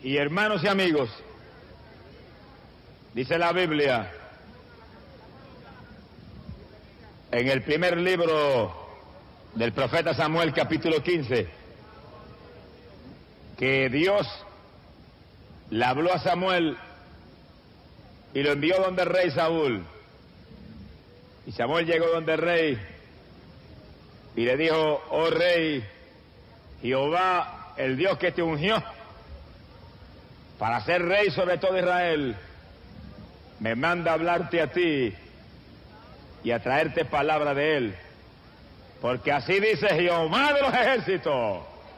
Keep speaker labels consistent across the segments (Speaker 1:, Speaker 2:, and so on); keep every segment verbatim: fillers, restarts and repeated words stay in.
Speaker 1: Y hermanos y amigos, dice la Biblia, en el primer libro del profeta Samuel, capítulo quince, que Dios le habló a Samuel y lo envió donde el rey Saúl. Y Samuel llegó donde el rey y le dijo: oh rey, Jehová, el Dios que te ungió para ser rey sobre todo Israel, me manda a hablarte a ti y a traerte palabra de él, porque así dice Jehová de los ejércitos,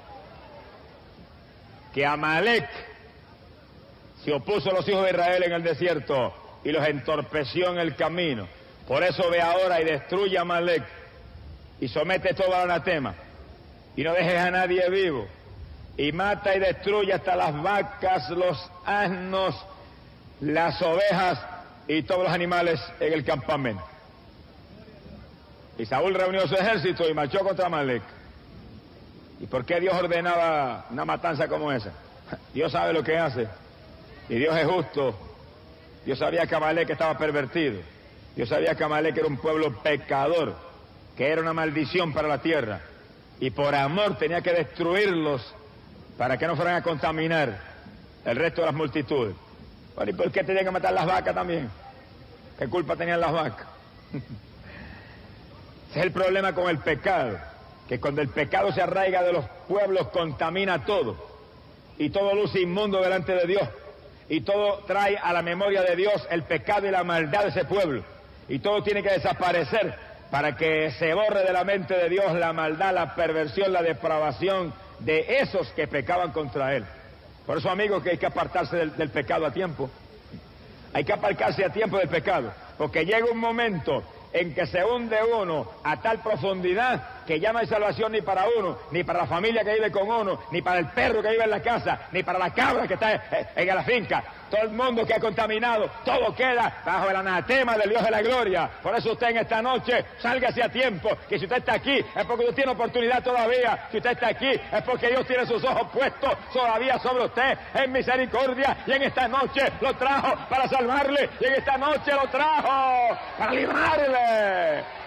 Speaker 1: que Amalec se opuso a los hijos de Israel en el desierto y los entorpeció en el camino. Por eso ve ahora y destruye a Amalec y somete todo al anatema y no dejes a nadie vivo, y mata y destruye hasta las vacas, los asnos, las ovejas y todos los animales en el campamento. Y Saúl reunió su ejército y marchó contra Amalec. ¿Y por qué Dios ordenaba una matanza como esa? Dios sabe lo que hace, y Dios es justo. Dios sabía que Amalec estaba pervertido. Dios sabía que Amalec era un pueblo pecador, que era una maldición para la tierra, y por amor tenía que destruirlos para que no fueran a contaminar el resto de las multitudes. Bueno, ¿y por qué tenían que matar las vacas también? ¿Qué culpa tenían las vacas? Ese es el problema con el pecado, que cuando el pecado se arraiga de los pueblos contamina todo, y todo luce inmundo delante de Dios, y todo trae a la memoria de Dios el pecado y la maldad de ese pueblo, y todo tiene que desaparecer para que se borre de la mente de Dios la maldad, la perversión, la depravación de esos que pecaban contra Él. Por eso, amigos, que hay que apartarse del, del pecado a tiempo. Hay que apartarse a tiempo del pecado, porque llega un momento en que se hunde uno a tal profundidad que ya no hay salvación ni para uno, ni para la familia que vive con uno, ni para el perro que vive en la casa, ni para la cabra que está en la finca. Todo el mundo que ha contaminado, todo queda bajo el anatema del Dios de la gloria. Por eso usted en esta noche, sálgase a tiempo, que si usted está aquí es porque usted tiene oportunidad todavía. Si usted está aquí es porque Dios tiene sus ojos puestos todavía sobre usted en misericordia, y en esta noche lo trajo para salvarle, y en esta noche lo trajo para librarle.